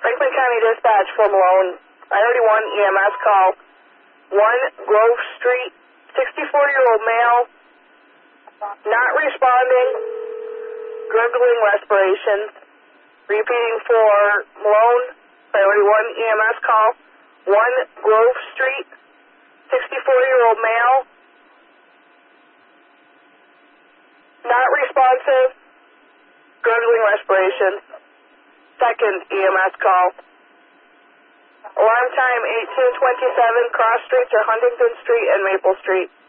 Franklin County Dispatch for Malone. Priority 1 EMS call. 1 Grove Street, 64-year-old male, not responding, gurgling respirations. Repeating for Malone. Priority 1 EMS call. 1 Grove Street, 64-year-old male, not responsive, gurgling respirations. Second EMS call. Alarm time 1827, cross streets are Huntington Street and Maple Street.